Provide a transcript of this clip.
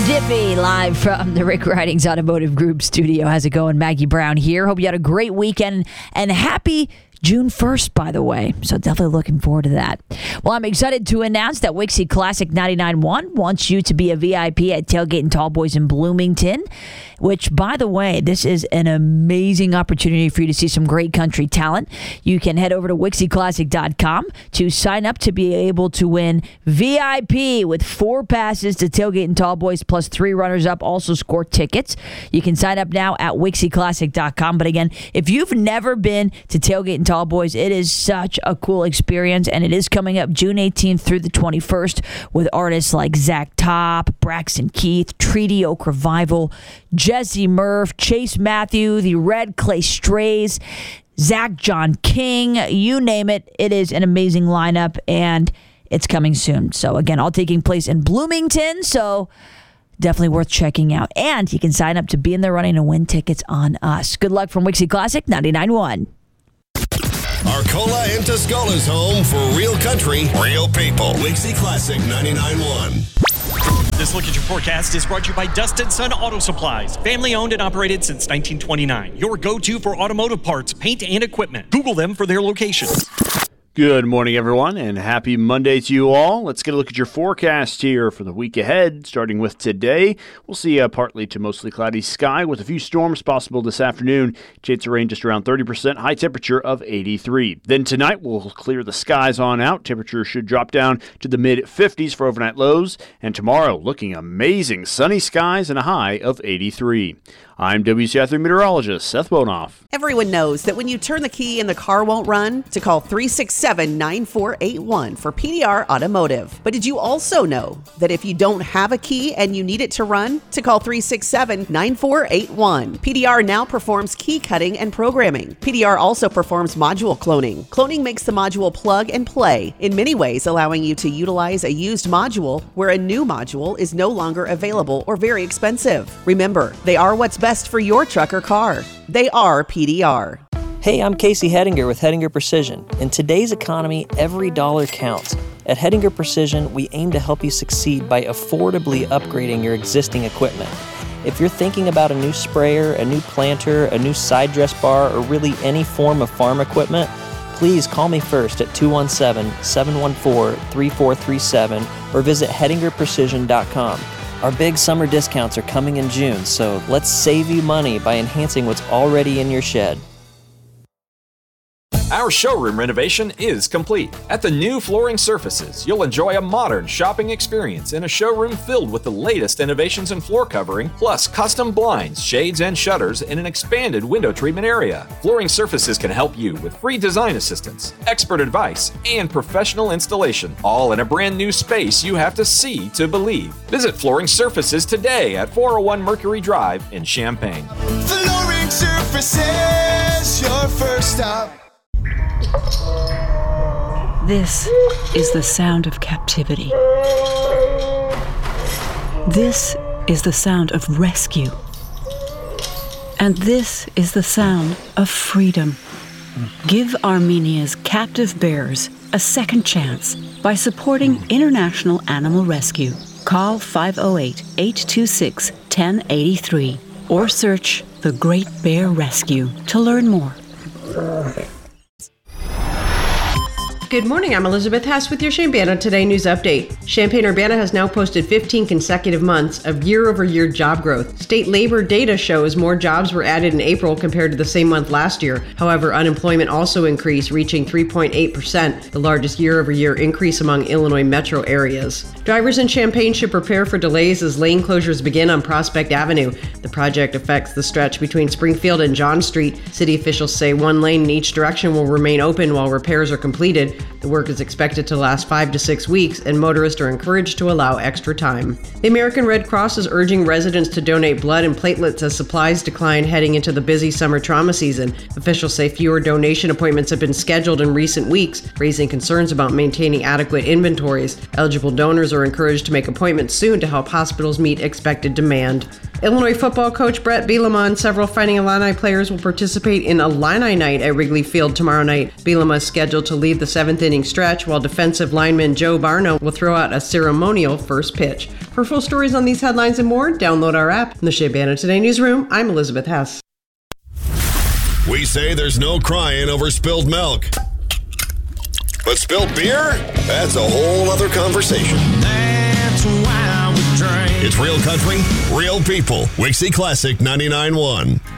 Diffie, live from the Rick Ridings Automotive Group studio. How's it going? Maggie Brown here. Hope you had a great weekend and happy June 1st, by the way. So definitely looking forward to that. Well, I'm excited to announce that Wixie Classic 99.1 wants you to be a VIP at Tailgate and Tall Boys in Bloomington, which, by the way, this is an amazing opportunity for you to see some great country talent. You can head over to WixieClassic.com to sign up to be able to win VIP with 4 passes to Tailgate and Tall Boys plus 3 runners-up, also score tickets. You can sign up now at WixieClassic.com. But again, if you've never been to Tailgate and Tall Boys, it is such a cool experience, and it is coming up June 18th through the 21st with artists like Zach Top, Braxton Keith, Treaty Oak Revival, Jesse Murph, Chase Matthew, the Red Clay Strays, Zach John King, you name it. It is an amazing lineup, and it's coming soon. So again, all taking place in Bloomington, so definitely worth checking out. And you can sign up to be in the running and win tickets on us. Good luck from Wixie Classic 99.1. Arcola and Tuscola's home for real country, real people. Wixie Classic 99.1. This Look at Your Forecast is brought to you by Dustin Sun Auto Supplies. Family owned and operated since 1929. Your go-to for automotive parts, paint, and equipment. Google them for their locations. Good morning, everyone, and happy Monday to you all. Let's get a look at your forecast here for the week ahead. Starting with today, we'll see a partly to mostly cloudy sky with a few storms possible this afternoon. Chance of rain just around 30%, high temperature of 83. Then tonight, we'll clear the skies on out. Temperature should drop down to the mid-50s for overnight lows. And tomorrow, looking amazing, sunny skies and a high of 83. I'm WCI3 meteorologist Seth Bonoff. Everyone knows that when you turn the key and the car won't run, to call 367-9481 for PDR Automotive. But did you also know that if you don't have a key and you need it to run, to call 367-9481. PDR now performs key cutting and programming. PDR also performs module cloning. Cloning makes the module plug and play, in many ways allowing you to utilize a used module where a new module is no longer available or very expensive. Remember, they are what's best for your truck or car. They are PDR. Hey, I'm Casey Hettinger with Hettinger Precision. In today's economy, every dollar counts. At Hettinger Precision, we aim to help you succeed by affordably upgrading your existing equipment. If you're thinking about a new sprayer, a new planter, a new side dress bar, or really any form of farm equipment, please call me first at 217-714-3437 or visit HettingerPrecision.com. Our big summer discounts are coming in June, so let's save you money by enhancing what's already in your shed. Our showroom renovation is complete. At the new Flooring Surfaces, you'll enjoy a modern shopping experience in a showroom filled with the latest innovations in floor covering, plus custom blinds, shades, and shutters in an expanded window treatment area. Flooring Surfaces can help you with free design assistance, expert advice, and professional installation, all in a brand new space you have to see to believe. Visit Flooring Surfaces today at 401 Mercury Drive in Champaign. Flooring Surfaces, your first stop. This is the sound of captivity. This is the sound of rescue. And this is the sound of freedom. Give Armenia's captive bears a second chance by supporting International Animal Rescue. Call 508-826-1083 or search The Great Bear Rescue to learn more. Good morning, I'm Elizabeth Hess with your Champaign Today News Update. Champaign-Urbana has now posted 15 consecutive months of year-over-year job growth. State labor data shows more jobs were added in April compared to the same month last year. However, unemployment also increased, reaching 3.8%, the largest year-over-year increase among Illinois metro areas. Drivers in Champaign should prepare for delays as lane closures begin on Prospect Avenue. The project affects the stretch between Springfield and John Street. City officials say one lane in each direction will remain open while repairs are completed. The work is expected to last 5 to 6 weeks, and motorists are encouraged to allow extra time. The American Red Cross is urging residents to donate blood and platelets as supplies decline heading into the busy summer trauma season. Officials say fewer donation appointments have been scheduled in recent weeks, raising concerns about maintaining adequate inventories. Eligible donors are encouraged to make appointments soon to help hospitals meet expected demand. Illinois football coach Brett Bielema and several Fighting Illini players will participate in Illini Night at Wrigley Field tomorrow night. Bielema is scheduled to lead the 7th-inning stretch, while defensive lineman Joe Barno will throw out a ceremonial first pitch. For full stories on these headlines and more, download our app. In the Shea Banner Today newsroom, I'm Elizabeth Hess. We say there's no crying over spilled milk. But spilled beer? That's a whole other conversation. That's why we drink. It's Real Country, Real People. Wixie Classic 99.1.